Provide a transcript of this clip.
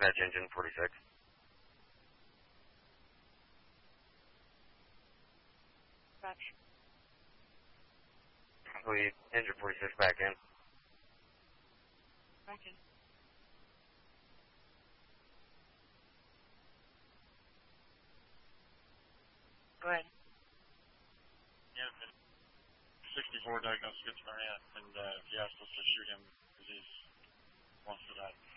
Dispatch engine 46. Dispatch. Lead engine 46 back in. Back in. Go ahead. Yeah, 64 diagnosed schizophrenia, and he asked us to shoot him because he wants to die.